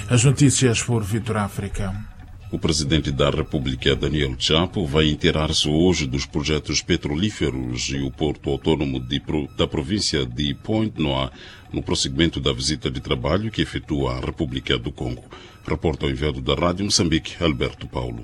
As notícias por Vitor África. O presidente da República, Daniel Chapo, vai inteirar-se hoje dos projetos petrolíferos e o porto autônomo da província de Pointe-Noire no prosseguimento da visita de trabalho que efetua à República do Congo. Reporta o enviado da Rádio Moçambique, Alberto Paulo.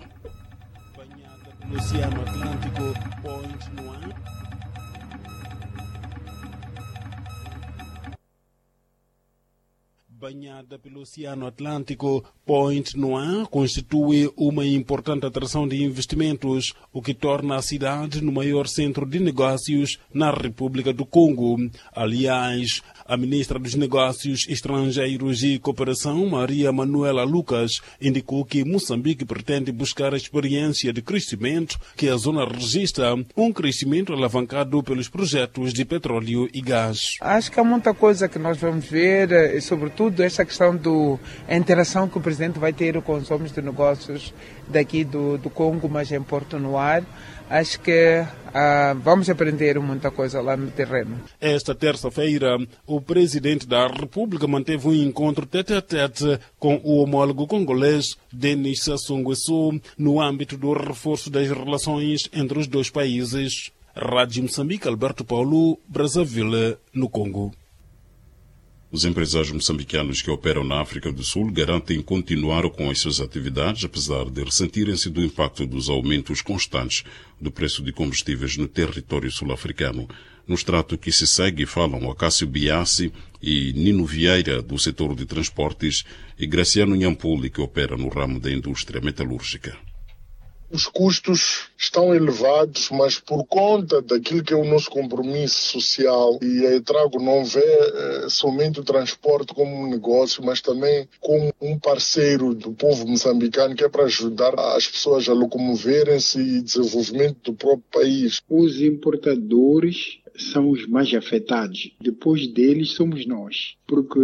Banhada pelo Oceano Atlântico, Pointe-Noire constitui uma importante atração de investimentos, o que torna a cidade no maior centro de negócios na República do Congo. Aliás, a ministra dos Negócios Estrangeiros e Cooperação, Maria Manuela Lucas, indicou que Moçambique pretende buscar a experiência de crescimento que a zona registra, um crescimento alavancado pelos projetos de petróleo e gás. Acho que há muita coisa que nós vamos ver, e sobretudo essa questão da interação que o presidente vai ter com os homens de negócios daqui do Congo, mas em Pointe-Noire. Acho que vamos aprender muita coisa lá no terreno. Esta terça-feira, o presidente da República manteve um encontro tete-a-tete com o homólogo congolês Denis Sassou Nguesso no âmbito do reforço das relações entre os dois países. Rádio Moçambique, Alberto Paulo, Brazzaville, no Congo. Os empresários moçambicanos que operam na África do Sul garantem continuar com as suas atividades, apesar de ressentirem-se do impacto dos aumentos constantes do preço de combustíveis no território sul-africano. No extrato que se segue falam Acácio Biassi e Nino Vieira, do setor de transportes, e Graciano Nhampuli, que opera no ramo da indústria metalúrgica. Os custos estão elevados, mas por conta daquilo que é o nosso compromisso social, e a Etrago não vê somente o transporte como um negócio, mas também como um parceiro do povo moçambicano, que é para ajudar as pessoas a locomoverem-se e desenvolvimento do próprio país. Os importadores são os mais afetados. Depois deles somos nós, porque